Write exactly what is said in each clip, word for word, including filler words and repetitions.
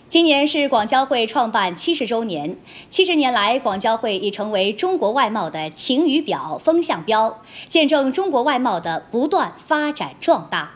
今年是广交会创办七十周年，七十年来，广交会已成为中国外贸的晴雨表、风向标，见证中国外贸的不断发展壮大。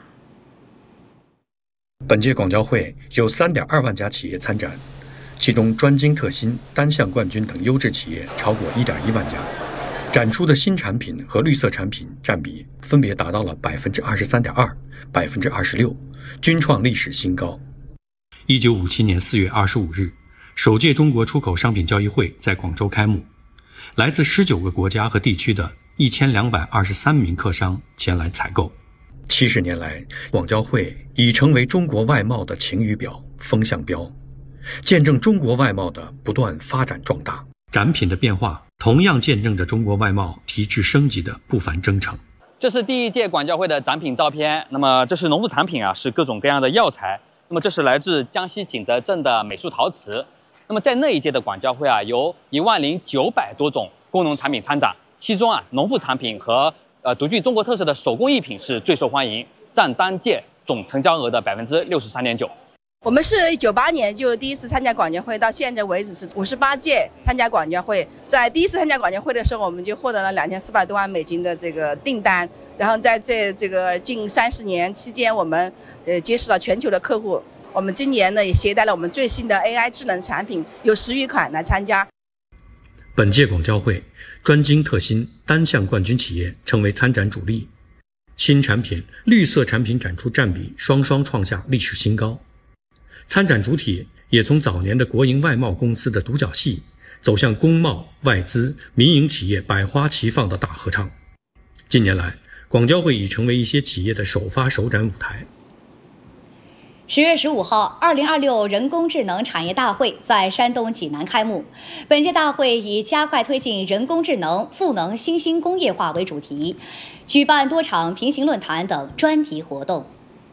本届广交会有 三点二万家企业参展，其中专精特新、单项冠军等优质企业超过 一点一万家，展出的新产品和绿色产品占比分别达到了 百分之二十三点二、百分之二十六，均创历史新高。 一九五七年四月二十五日，首届中国出口商品交易会在广州开幕，来自十九个国家和地区的一千两百二十三名客商前来采购。 七十年来，广交会已成为中国外贸的晴雨表、风向标，见证中国外贸的不断发展壮大。 展品的变化同样见证着中国外贸提质升级的不凡征程。 这是第一届广交会的展品照片，那么这是农副产品啊，是各种各样的药材。那么这是来自江西景德镇的美术陶瓷。那么在那一届的广交会啊，有一万零九百多种工农产品参展，其中啊，农副产品和呃独具中国特色的手工艺品是最受欢迎，占当届总成交额的百分之六十三点九。 我们是九八年就第一次参加广交会，到现在为止是五十八届参加广交会。在第一次参加广交会的时候，我们就获得了两千四百多万美金的这个订单。然后在这这个近三十年期间，我们呃结识了全球的客户。我们今年呢也携带了我们最新的 A I 智能产品，有十余款来参加。 本届广交会专精特新、单项冠军企业成为参展主力，新产品、绿色产品展出占比双双创下历史新高。参展主体也从早年的国营外贸公司的独角戏，走向公贸、外资、民营企业百花齐放的大合唱。近年来，广交会已成为一些企业的首发首展舞台。 十月十五号，二零二六人工智能产业大会在山东济南开幕。本届大会以加快推进人工智能赋能新兴工业化为主题，举办多场平行论坛等专题活动。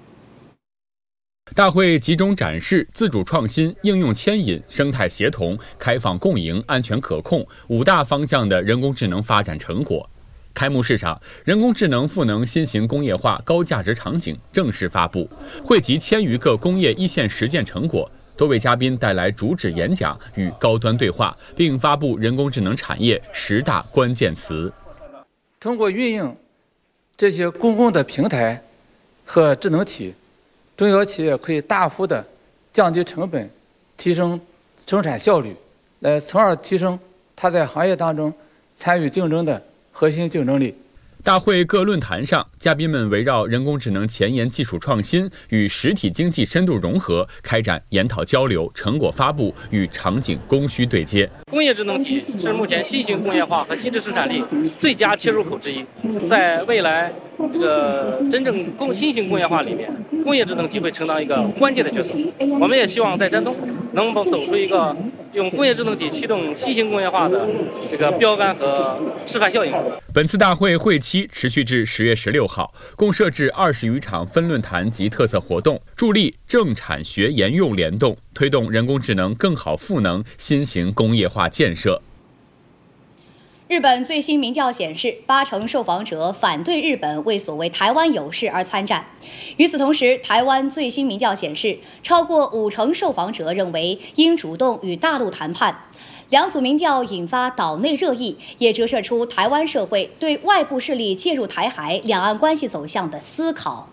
大会集中展示自主创新、应用牵引、生态协同、开放共赢、安全可控五大方向的人工智能发展成果。开幕式上，人工智能赋能新型工业化高价值场景正式发布，汇集千余个工业一线实践成果。多位嘉宾带来主旨演讲与高端对话，并发布人工智能产业十大关键词。 通过运用这些公共的平台和智能体，中小企业可以大幅的降低成本，提升生产效率，来从而提升它在行业当中参与竞争的核心竞争力。 大会各论坛上，嘉宾们围绕人工智能前沿技术创新与实体经济深度融合，开展研讨交流、成果发布与场景供需对接。 工业智能体是目前新型工业化和新质生产力最佳切入口之一，在未来这个真正工新型工业化里面，工业智能体会承担一个关键的角色。我们也希望在山东能够走出一个用工业智能体驱动新型工业化的这个标杆和示范效应。 本次大会会期持续至十月十六号，共设置二十余场分论坛及特色活动，助力政产学研用联动，推动人工智能更好赋能新型工业化建设。 日本最新民调显示，八成受访者反对日本为所谓台湾有事而参战。与此同时，台湾最新民调显示，超过五成受访者认为应主动与大陆谈判。两组民调引发岛内热议，也折射出台湾社会对外部势力介入台海、两岸关系走向的思考。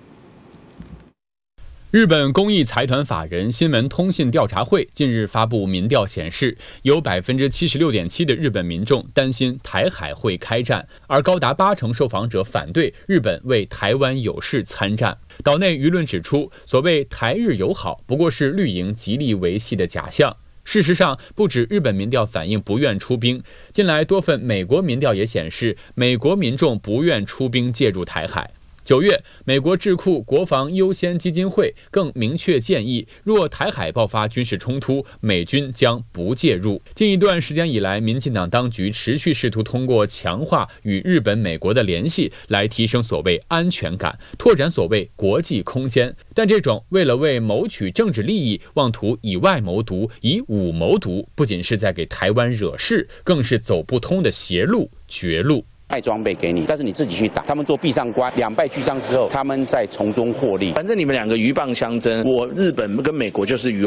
日本公益财团法人新闻通信调查会近日发布民调显示，有 百分之七十六点七 的日本民众担心台海会开战，而高达八成受访者反对日本为台湾有事参战。岛内舆论指出，所谓台日友好不过是绿营极力维系的假象。事实上，不止日本民调反映不愿出兵，近来多份美国民调也显示，美国民众不愿出兵介入台海。九月，美国智库国防优先基金会更明确建议，若台海爆发军事冲突，美军将不介入。近一段时间以来，民进党当局持续试图通过强化与日本、美国的联系，来提升所谓安全感，拓展所谓国际空间。但这种为了为谋取政治利益，妄图以外谋独、以武谋独，不仅是在给台湾惹事，更是走不通的邪路、绝路。 卖装备给你，但是你自己去打。他们做壁上观，两败俱伤之后，他们再从中获利。 反正你们两个鹬蚌相争，我日本跟美国就是鱼